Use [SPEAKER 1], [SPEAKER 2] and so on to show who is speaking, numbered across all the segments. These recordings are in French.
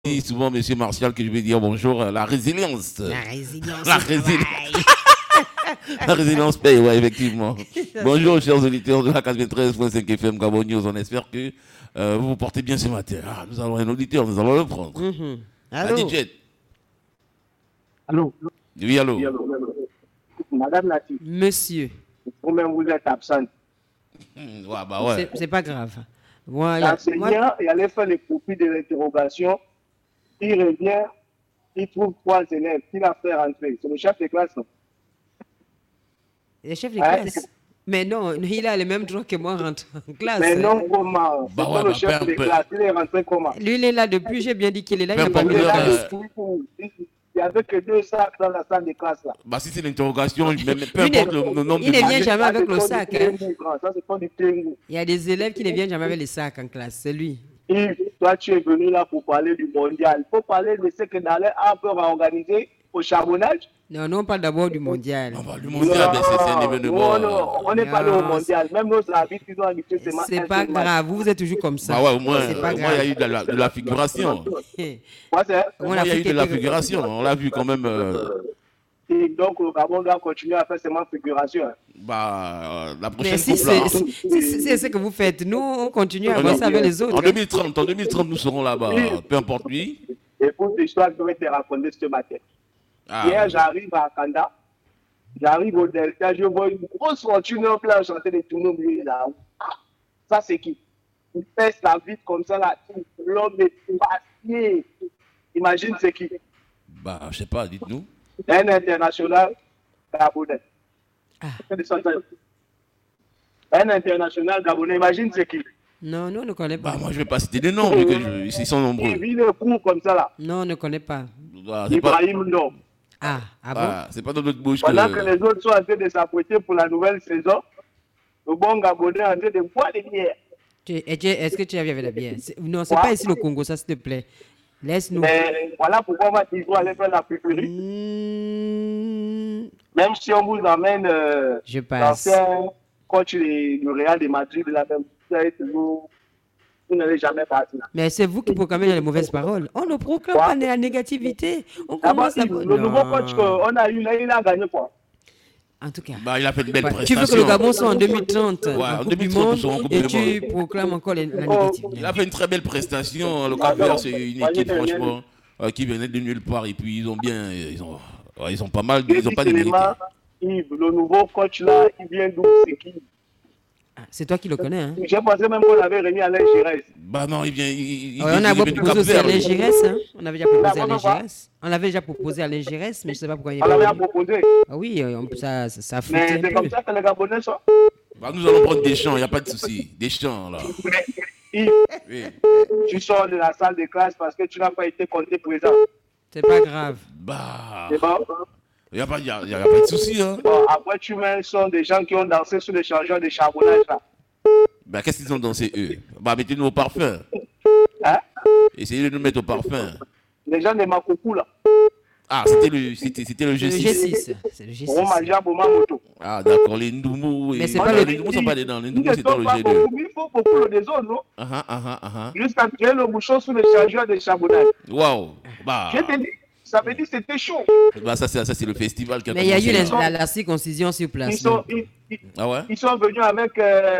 [SPEAKER 1] dis souvent, monsieur Martial, que je vais dire bonjour, la résilience.
[SPEAKER 2] La résilience.
[SPEAKER 1] La résilience. La résilience paye, ouais, effectivement. Bonjour, chers auditeurs de la 93.5 FM Gabon News. On espère que vous vous portez bien ce matin. Ah, nous avons un auditeur, nous allons le prendre.
[SPEAKER 2] Allô?
[SPEAKER 1] Adidjet.
[SPEAKER 3] Allô?
[SPEAKER 1] Oui, allô.
[SPEAKER 3] Oui, allô. Madame Nati,
[SPEAKER 2] Monsieur.
[SPEAKER 3] vous-même vous êtes absente.
[SPEAKER 1] Ouais, bah ouais.
[SPEAKER 2] C'est pas grave. Moi,
[SPEAKER 3] L'enseignant, il allait faire les copies de l'interrogation. Il revient, il trouve 3 élèves. Qui l'a fait rentrer? C'est le chef de classe, non?
[SPEAKER 2] le chef de classe. Mais non, il a le même droit que moi rentre en classe.
[SPEAKER 3] Mais non, comment?
[SPEAKER 1] Bah
[SPEAKER 3] C'est
[SPEAKER 1] ouais,
[SPEAKER 3] pas le
[SPEAKER 1] bah,
[SPEAKER 3] chef de classe. Il est rentré comment?
[SPEAKER 2] Lui, il est là depuis, j'ai bien dit qu'il est là. Il
[SPEAKER 1] Peu
[SPEAKER 2] n'a pas
[SPEAKER 1] importe
[SPEAKER 2] mis
[SPEAKER 3] Il est
[SPEAKER 2] de
[SPEAKER 3] là
[SPEAKER 1] l'heure,
[SPEAKER 2] classe.
[SPEAKER 3] il n'y avait que 2 sacs dans la salle de classe, là.
[SPEAKER 1] Bah, si c'est l'interrogation, peu
[SPEAKER 2] Lui
[SPEAKER 1] importe le nombre
[SPEAKER 2] il
[SPEAKER 1] de
[SPEAKER 2] ne vient jamais avec le sac. Hein.
[SPEAKER 3] Ça, c'est pas du tengu.
[SPEAKER 2] Il y a des élèves qui ne viennent jamais avec les sacs en classe. C'est lui.
[SPEAKER 3] Yves, toi, tu es venu là pour parler du mondial. Il faut parler de ce que Dalais a un peu réorganisé au charbonnage.
[SPEAKER 2] Non, on parle d'abord du mondial.
[SPEAKER 1] Ah bah, le mondial, ben, c'est un événement.
[SPEAKER 3] Non, on n'est pas allé au
[SPEAKER 2] Non,
[SPEAKER 3] mondial. Même nos arbitres, ils ont habitué ces matchs.
[SPEAKER 2] C'est pas grave. Vous êtes toujours comme ça.
[SPEAKER 1] Bah ouais, au moins,
[SPEAKER 2] C'est pas
[SPEAKER 1] il y a eu de la figuration.
[SPEAKER 3] Moi, c'est...
[SPEAKER 1] Au moins, il y a eu de la figuration. On l'a vu quand même.
[SPEAKER 3] Et donc, le Gabon doit continuer à faire seulement figuration.
[SPEAKER 1] Bah, la
[SPEAKER 2] Mais
[SPEAKER 1] prochaine
[SPEAKER 2] si
[SPEAKER 1] coupe, là.
[SPEAKER 2] c'est ce que vous faites, nous, on continue à avancer avec les autres.
[SPEAKER 1] En 2030, nous serons là-bas. Peu importe lui.
[SPEAKER 3] Et pour l'histoire que je vais te raconter ce matin.
[SPEAKER 1] Ah,
[SPEAKER 3] Hier, j'arrive à Kanda. J'arrive au Delta. Je vois une grosse fortune en plein chanter des tournois là. Ça, c'est qui? Il pèse la vite comme ça là. L'homme est passier. Imagine c'est qui?
[SPEAKER 1] bah, je sais pas, dites-nous.
[SPEAKER 3] Un international gabonais.
[SPEAKER 2] Ah.
[SPEAKER 3] Un international gabonais, imagine c'est qui?
[SPEAKER 2] Non, nous, on ne connaît pas.
[SPEAKER 1] Bah, moi, je vais pas citer des noms, vu que ils sont nombreux.
[SPEAKER 3] Il vit le coup comme ça là.
[SPEAKER 2] Non, on ne connaît pas.
[SPEAKER 1] Bah, c'est pas,
[SPEAKER 3] Ibrahim Ndom.
[SPEAKER 2] Ah bon?
[SPEAKER 1] c'est pas dans notre bouche
[SPEAKER 3] Pendant que
[SPEAKER 1] que.
[SPEAKER 3] les autres sont en train de s'apprêter pour la nouvelle saison, le bon gabonais est en train de boire des bières.
[SPEAKER 2] Est-ce que tu as vu avec la bière? Non, c'est pas ici le Congo, ça, s'il te plaît. Laisse-nous.
[SPEAKER 3] Mais voilà pourquoi on va toujours aller faire la fufurie. Même si on vous emmène
[SPEAKER 2] Je passe.
[SPEAKER 3] l'ancien coach du Real de Madrid, la même toujours, vous n'allez jamais partir.
[SPEAKER 2] Mais c'est vous qui proclamez les mauvaises paroles. On ne proclame
[SPEAKER 3] Quoi?
[SPEAKER 2] pas la négativité. On
[SPEAKER 3] Ah bah,
[SPEAKER 2] commence à...
[SPEAKER 3] le nouveau coach qu'on a eu là, il a gagné quoi?
[SPEAKER 2] En tout cas.
[SPEAKER 1] Bah, il a fait de belles
[SPEAKER 2] Tu veux
[SPEAKER 1] prestations.
[SPEAKER 2] que le Gabon soit en 2030
[SPEAKER 1] Ouais,
[SPEAKER 2] en
[SPEAKER 1] en
[SPEAKER 2] Coupe du
[SPEAKER 1] 2030, nous
[SPEAKER 2] Monde
[SPEAKER 1] serons en Coupe
[SPEAKER 2] et
[SPEAKER 1] du
[SPEAKER 2] tu proclames encore la négativité.
[SPEAKER 1] Il a fait une très belle prestation. Le Cap-Vert, c'est une équipe, franchement, qui venait de nulle part. Et puis, ils ont pas mal, ils ont pas de mérite.
[SPEAKER 3] Yves, le nouveau coach là, il vient d'où? C'est qui?
[SPEAKER 2] Ah, c'est toi qui le connais, hein?
[SPEAKER 3] J'ai pensé même qu'on avait remis Alain Giresse.
[SPEAKER 1] Bah non, il vient. Il
[SPEAKER 2] On avait
[SPEAKER 1] vient du
[SPEAKER 2] proposé aussi à
[SPEAKER 1] Cap-Vert.
[SPEAKER 2] Alain Giresse, hein? On avait déjà proposé à Alain
[SPEAKER 3] Quoi?
[SPEAKER 2] Giresse. On avait déjà proposé à Alain Giresse, mais je ne sais pas pourquoi il est
[SPEAKER 3] On
[SPEAKER 2] pas
[SPEAKER 3] l'avait
[SPEAKER 2] venu.
[SPEAKER 3] proposé.
[SPEAKER 2] Ah oui, ça
[SPEAKER 3] Mais
[SPEAKER 2] foutait
[SPEAKER 3] c'est
[SPEAKER 2] un
[SPEAKER 3] comme
[SPEAKER 2] peu.
[SPEAKER 3] ça que les Gabonais sont.
[SPEAKER 1] Bah, nous allons prendre des champs, il n'y a pas de souci. Des champs, là.
[SPEAKER 3] Yves,
[SPEAKER 1] Oui.
[SPEAKER 3] tu sors de la salle de classe parce que tu n'as pas été compté présent.
[SPEAKER 2] C'est pas grave.
[SPEAKER 1] Bah,
[SPEAKER 3] C'est bon?
[SPEAKER 1] il n'y a pas de souci, hein.
[SPEAKER 3] Bon, après, tu mets un son des gens qui ont dansé sur les changeurs de charbonnage là.
[SPEAKER 1] Bah, qu'est-ce qu'ils ont dansé, eux? Bah, mettez-nous au parfum.
[SPEAKER 3] Hein?
[SPEAKER 1] Essayez de nous mettre au parfum.
[SPEAKER 3] Les gens de Makoukou là.
[SPEAKER 1] Ah, c'était le
[SPEAKER 2] C'est le
[SPEAKER 1] G6.
[SPEAKER 2] G6. C'est le
[SPEAKER 3] Pour
[SPEAKER 2] G6.
[SPEAKER 3] manger pour ma moto.
[SPEAKER 1] Ah, d'accord, les Ndoumou.
[SPEAKER 2] Mais c'est pas le-
[SPEAKER 1] Les Ndoumou sont pas dedans. Les
[SPEAKER 3] Ils
[SPEAKER 1] Ndoumou,
[SPEAKER 3] ne
[SPEAKER 1] c'est dans
[SPEAKER 3] sont
[SPEAKER 1] le
[SPEAKER 3] pas
[SPEAKER 1] G2.
[SPEAKER 3] beaucoup, mais il faut beaucoup des autres, non? Jusqu'à créer le bouchon sur les changeurs de charbonnage.
[SPEAKER 1] Waouh. Bah,
[SPEAKER 3] Je te dis, ça veut dire que c'était chaud.
[SPEAKER 1] bah ça, c'est le festival qui a
[SPEAKER 2] Mais il y a eu
[SPEAKER 1] commencé, là.
[SPEAKER 2] la circoncision sur
[SPEAKER 3] Ils
[SPEAKER 2] place.
[SPEAKER 3] sont,
[SPEAKER 2] non?
[SPEAKER 1] Ah ouais?
[SPEAKER 3] ils sont venus avec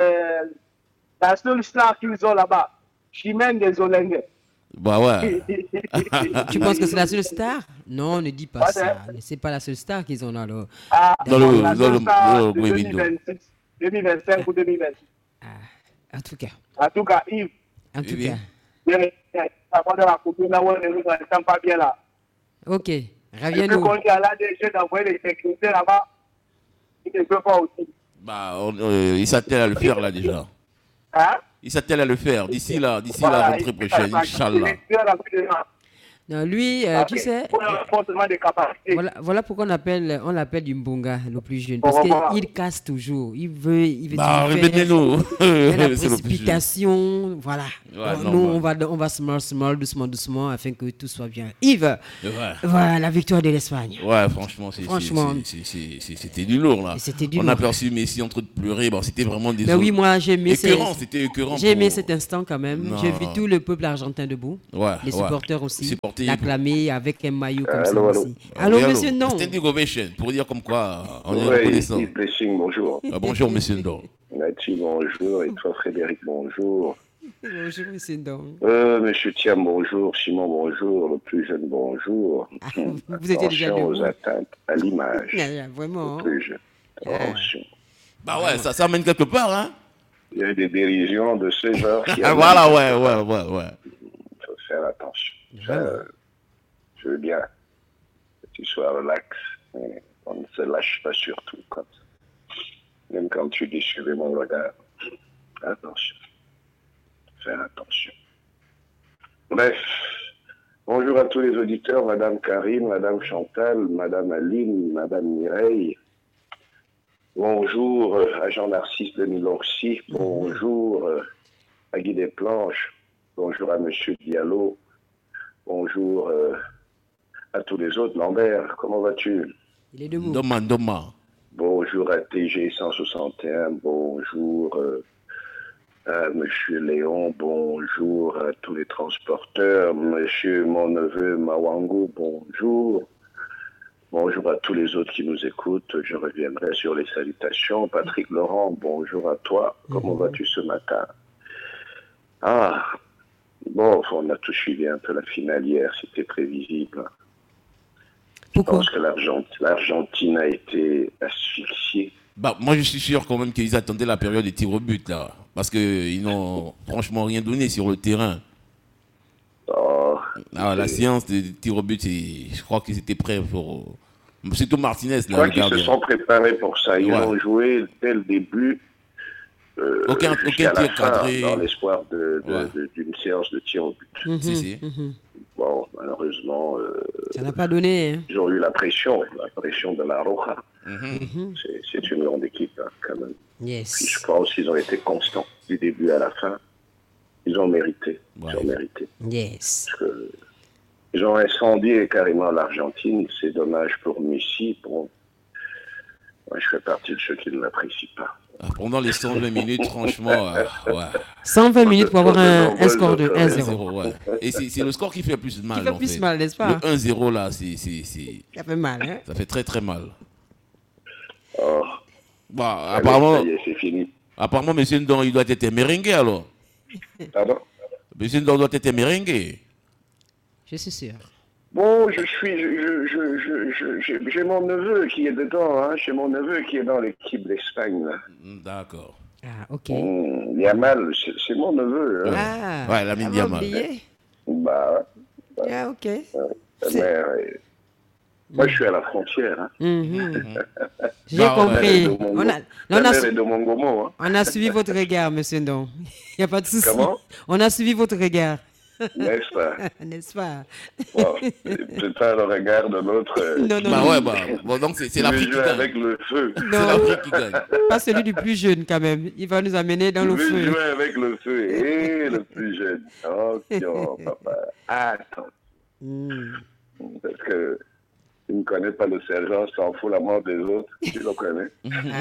[SPEAKER 3] la seule star qu'ils ont là-bas, Chimène des Olengues.
[SPEAKER 1] Bah ouais.
[SPEAKER 2] Tu penses que c'est la seule star? Non, ne dis pas
[SPEAKER 3] Ouais,
[SPEAKER 2] ça. C'est pas la seule star qu'ils ont alors.
[SPEAKER 3] Ah,
[SPEAKER 1] Dans le-
[SPEAKER 3] la
[SPEAKER 1] dans
[SPEAKER 3] seule
[SPEAKER 1] le-
[SPEAKER 3] star
[SPEAKER 1] dans le
[SPEAKER 3] de
[SPEAKER 1] Webindu.
[SPEAKER 3] 2026, 2025 ou 2026.
[SPEAKER 2] En tout cas.
[SPEAKER 3] En tout cas, Yves,
[SPEAKER 2] En tout
[SPEAKER 1] Oui.
[SPEAKER 2] cas.
[SPEAKER 3] avant de la copine là où on ne sent pas bien là.
[SPEAKER 2] Ok.
[SPEAKER 3] Et puis
[SPEAKER 2] Reviens-nous.
[SPEAKER 3] quand il y a là des jeunes d'envoyer les sécurités là-bas, ils ne peuvent pas aussi.
[SPEAKER 1] Bah, il s'attelle à le faire là déjà.
[SPEAKER 3] Hein?
[SPEAKER 1] Il s'attelle à le faire d'ici la
[SPEAKER 3] Voilà,
[SPEAKER 1] rentrée prochaine, Inch'Allah.
[SPEAKER 2] Non, lui, tu sais,
[SPEAKER 3] Pour le renforcement des capacités.
[SPEAKER 2] voilà pourquoi on l'appelle du Mbonga, le plus jeune. Parce qu'il casse toujours. Il veut
[SPEAKER 1] Bah,
[SPEAKER 2] toujours
[SPEAKER 1] revenez-nous.
[SPEAKER 2] faire la
[SPEAKER 1] C'est le plus jeune.
[SPEAKER 2] précipitation. Voilà.
[SPEAKER 1] Ouais,
[SPEAKER 2] Donc, nous,
[SPEAKER 1] normal.
[SPEAKER 2] on va small, doucement, afin que tout soit bien. Yves,
[SPEAKER 1] Ouais.
[SPEAKER 2] voilà la victoire de l'Espagne.
[SPEAKER 1] Ouais, franchement, c'était du lourd là.
[SPEAKER 2] C'était du
[SPEAKER 1] On a
[SPEAKER 2] lourd.
[SPEAKER 1] aperçu Messi en train de pleurer. Bon, c'était vraiment des
[SPEAKER 2] Mais oui, moi, j'ai aimé
[SPEAKER 1] c'était écœurant.
[SPEAKER 2] J'ai aimé
[SPEAKER 1] pour-
[SPEAKER 2] cet instant quand même.
[SPEAKER 1] Non.
[SPEAKER 2] J'ai vu tout le peuple argentin debout.
[SPEAKER 1] Ouais,
[SPEAKER 2] Les
[SPEAKER 1] ouais.
[SPEAKER 2] supporters aussi.
[SPEAKER 1] Supporter-
[SPEAKER 2] L'acclamer avec un maillot comme ça
[SPEAKER 4] Allô.
[SPEAKER 2] aussi. Allô,
[SPEAKER 1] Oui,
[SPEAKER 2] monsieur Non.
[SPEAKER 1] Standing ovation, pour dire comme quoi on est
[SPEAKER 4] Oui,
[SPEAKER 1] reconnaissant.
[SPEAKER 4] Yves Blessing, bonjour.
[SPEAKER 1] Bonjour, monsieur Ndor.
[SPEAKER 4] Nathi, bonjour. Et toi, Frédéric, bonjour.
[SPEAKER 2] Bonjour, monsieur Non.
[SPEAKER 4] Monsieur Thiam, bonjour. Simon, bonjour. Le plus jeune, bonjour.
[SPEAKER 2] Vous étiez déjà
[SPEAKER 4] Attention
[SPEAKER 2] debout.
[SPEAKER 4] aux atteintes à l'image.
[SPEAKER 2] Vraiment.
[SPEAKER 4] Le plus jeune. Attention.
[SPEAKER 1] Bah ouais, ça mène quelque part, hein.
[SPEAKER 4] Il y a des dérisions de ce genre qui
[SPEAKER 1] Ah, voilà, ouais.
[SPEAKER 4] Il faut faire attention.
[SPEAKER 2] Vraiment.
[SPEAKER 4] Je veux bien que tu sois relax, mais on ne se lâche pas surtout comme ça. Même quand tu dis suivez mon regard. Attention. Faire attention. Bref. Bonjour à tous les auditeurs, Madame Karine, Madame Chantal, Madame Aline, Madame Mireille. Bonjour à Jean-Narcisse Denis-Lorcy. Bonjour à Guy Desplanches. Bonjour à Monsieur Diallo. Bonjour à tous les autres. Lambert, comment vas-tu?
[SPEAKER 2] Il est debout.
[SPEAKER 1] Doma.
[SPEAKER 4] Bonjour à TG 161. Bonjour à Monsieur Léon. Bonjour à tous les transporteurs. Monsieur mon neveu Mawangu, bonjour. Bonjour à tous les autres qui nous écoutent. Je reviendrai sur les salutations. Patrick Laurent, bonjour à toi. Comment vas-tu ce matin? Ah, bon, on a tous suivi un peu la finale hier. C'était prévisible. Je
[SPEAKER 2] Pourquoi?
[SPEAKER 4] pense que l'Argentine a été asphyxiée.
[SPEAKER 1] Bah, moi, je suis sûr quand même qu'ils attendaient la période des tirs au but, là. Parce qu'ils n'ont franchement rien donné sur le terrain.
[SPEAKER 4] Oh,
[SPEAKER 1] La séance des tirs au but, je crois qu'ils étaient prêts pour... Surtout Martinez,
[SPEAKER 4] je
[SPEAKER 1] là,
[SPEAKER 4] crois
[SPEAKER 1] le
[SPEAKER 4] qu'ils se
[SPEAKER 1] gardien.
[SPEAKER 4] sont préparés pour ça. Ils
[SPEAKER 1] Ouais.
[SPEAKER 4] ont joué dès le début.
[SPEAKER 1] Aucun
[SPEAKER 4] jusqu'à la
[SPEAKER 1] tir
[SPEAKER 4] fin,
[SPEAKER 1] cadré.
[SPEAKER 4] dans l'espoir
[SPEAKER 1] Ouais.
[SPEAKER 4] d'une séance de tir au but.
[SPEAKER 1] Si.
[SPEAKER 4] Bon, malheureusement,
[SPEAKER 2] Ça n'a pas donné. Hein.
[SPEAKER 4] ils ont eu la pression de la Roja. C'est une grande équipe, hein, quand même. Puis
[SPEAKER 2] Yes.
[SPEAKER 4] je pense qu'ils ont été constants du début à la fin. Ils ont mérité.
[SPEAKER 1] Ouais.
[SPEAKER 4] Ils ont mérité.
[SPEAKER 2] Yes.
[SPEAKER 4] Parce que ils ont incendié carrément l'Argentine. C'est dommage pour Messi. Bon, moi, je fais partie de ceux qui ne l'apprécient pas.
[SPEAKER 1] Pendant les 120 minutes, franchement, ouais.
[SPEAKER 2] 120 minutes pour avoir un score de 1-0.
[SPEAKER 1] 1-0, ouais. Et c'est le score qui fait le plus mal.
[SPEAKER 2] Qui fait
[SPEAKER 1] en
[SPEAKER 2] plus
[SPEAKER 1] fait.
[SPEAKER 2] mal, n'est-ce pas?
[SPEAKER 1] Le 1-0, là,
[SPEAKER 2] Ça fait mal, hein?
[SPEAKER 1] ça fait très très mal.
[SPEAKER 4] Oh,
[SPEAKER 1] Bah,
[SPEAKER 4] allez,
[SPEAKER 1] apparemment,
[SPEAKER 4] ça y est, c'est fini.
[SPEAKER 1] M. Ndon, il doit être merengue alors.
[SPEAKER 4] Pardon?
[SPEAKER 1] M. Ndon doit être merengue.
[SPEAKER 2] Je suis sûr.
[SPEAKER 4] Bon, j'ai mon neveu qui est dedans, hein. J'ai mon neveu qui est dans l'équipe d'Espagne, là.
[SPEAKER 1] D'accord.
[SPEAKER 2] Ah, ok.
[SPEAKER 4] Yamal, c'est mon neveu, hein.
[SPEAKER 2] Ah,
[SPEAKER 1] Ouais, Lamine
[SPEAKER 2] avait
[SPEAKER 1] Yamal.
[SPEAKER 2] oublié?
[SPEAKER 4] Bah,
[SPEAKER 2] Ah, ok.
[SPEAKER 4] sa mère est- Moi, je suis à la frontière, hein.
[SPEAKER 2] J'ai
[SPEAKER 1] Bah,
[SPEAKER 2] compris.
[SPEAKER 4] ouais,
[SPEAKER 2] On a,
[SPEAKER 4] La
[SPEAKER 2] on a,
[SPEAKER 4] mère est de Mongomo, hein.
[SPEAKER 2] on a suivi votre regard, monsieur Ndon. Il n'y a pas de souci.
[SPEAKER 4] Comment?
[SPEAKER 2] On a suivi votre regard.
[SPEAKER 4] N'est-ce pas?
[SPEAKER 2] N'est-ce pas?
[SPEAKER 4] Bon, peut-être pas le regard de l'autre.
[SPEAKER 2] Non, non,
[SPEAKER 1] Bah
[SPEAKER 2] non.
[SPEAKER 1] ouais, bah. Bon, donc c'est
[SPEAKER 4] qui
[SPEAKER 1] l'Afrique
[SPEAKER 4] veut
[SPEAKER 1] qui
[SPEAKER 4] jouer
[SPEAKER 1] gagne.
[SPEAKER 4] avec le feu.
[SPEAKER 1] C'est
[SPEAKER 2] Non,
[SPEAKER 1] l'Afrique qui gagne.
[SPEAKER 2] pas celui du plus jeune quand même. Il va nous amener dans
[SPEAKER 4] Il
[SPEAKER 2] le
[SPEAKER 4] veut
[SPEAKER 2] feu.
[SPEAKER 4] jouer avec le feu. Et le plus jeune. Oh, tiens, papa. Attends. Parce que tu ne connais pas le sergent, s'en fout la mort des autres. Tu le connais.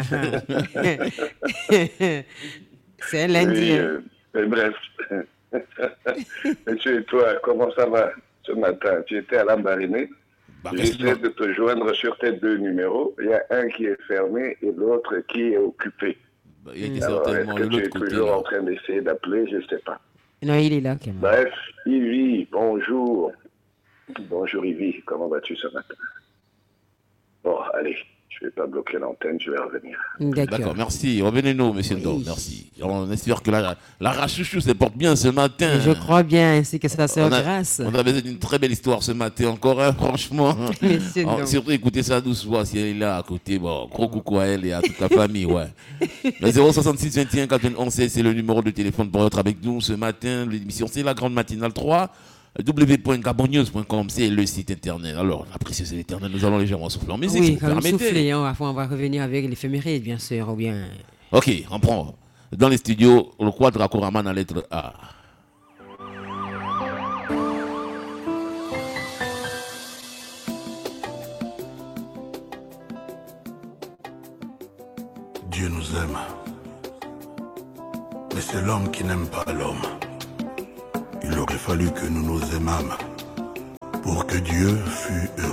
[SPEAKER 2] C'est un
[SPEAKER 4] Oui,
[SPEAKER 2] lundi. Hein.
[SPEAKER 4] mais bref. Monsieur, et toi, comment ça va ce matin? Tu étais à la marinée.
[SPEAKER 1] Bah, qu'est-ce
[SPEAKER 4] J'essaie
[SPEAKER 1] que-
[SPEAKER 4] de te joindre sur tes deux numéros. Il y a un qui est fermé et l'autre qui est occupé.
[SPEAKER 1] bah, il était
[SPEAKER 4] Alors,
[SPEAKER 1] certainement
[SPEAKER 4] est-ce
[SPEAKER 1] de
[SPEAKER 4] que tu es
[SPEAKER 1] l'autre côté.
[SPEAKER 4] toujours en
[SPEAKER 1] Là.
[SPEAKER 4] train d'essayer d'appeler? Je ne sais pas.
[SPEAKER 2] Non, il est là quand même.
[SPEAKER 4] Bref, Yvi, bonjour. Bonjour Yvi, comment vas-tu ce matin? Bon, allez, je ne vais pas bloquer l'antenne, je vais revenir.
[SPEAKER 1] D'accord,
[SPEAKER 2] D'accord.
[SPEAKER 1] merci. Revenez-nous, monsieur Ndon,
[SPEAKER 2] Oui.
[SPEAKER 1] merci. On espère que la rachouchou se porte bien ce matin.
[SPEAKER 2] Et je crois bien ainsi que ça sert
[SPEAKER 1] On a-
[SPEAKER 2] grâce.
[SPEAKER 1] On a besoin d'une très belle histoire ce matin encore, hein, franchement.
[SPEAKER 2] Monsieur Ndon.
[SPEAKER 1] Surtout écoutez ça doucement si elle est là à côté. Bon, gros coucou à elle et à toute la famille, ouais. Le 066 21 91 16, c'est le numéro de téléphone pour être avec nous ce matin. L'émission, c'est la grande matinale 3. www.gabonnews.com, c'est le site internet. Alors, la précieuse éternelle, nous allons légèrement souffler en musique.
[SPEAKER 2] Oui,
[SPEAKER 1] Si vous
[SPEAKER 2] quand même
[SPEAKER 1] permettez.
[SPEAKER 2] souffler, hein, on va revenir avec l'éphéméride, bien sûr, ou bien...
[SPEAKER 1] Ok, on prend. Dans les studios, le quadre Akoraman à lettre A.
[SPEAKER 5] Dieu nous aime, mais c'est l'homme qui n'aime pas l'homme. Il aurait fallu que nous nous aimâmes pour que Dieu fût heureux.